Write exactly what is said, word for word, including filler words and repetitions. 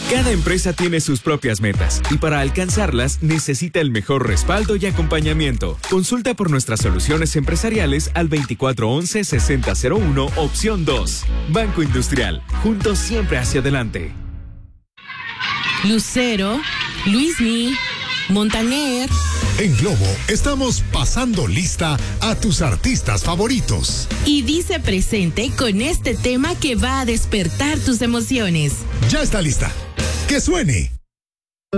Cada empresa tiene sus propias metas y para alcanzarlas necesita el mejor respaldo y acompañamiento. Consulta por nuestras soluciones empresariales al veinticuatro once sesenta cero uno opción dos. Banco Industrial, juntos siempre hacia adelante. Lucero, Luismi, Montaner. En Globo estamos pasando lista a tus artistas favoritos. Y dice presente con este tema que va a despertar tus emociones. Ya está lista. ¡Que suene!